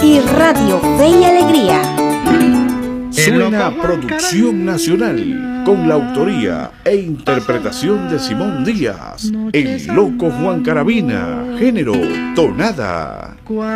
y Radio Fe y Alegría. Suena Producción Nacional, con la autoría e interpretación de Simón Díaz, El Loco Juan Carabina, género tonada.